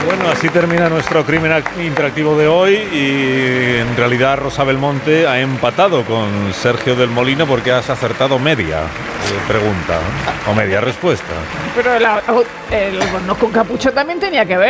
Bueno, así termina nuestro crimen interactivo de hoy y en realidad Rosa Belmonte ha empatado con Sergio del Molino porque has acertado media pregunta o media respuesta. Pero el albornoz con capucho también tenía que ver.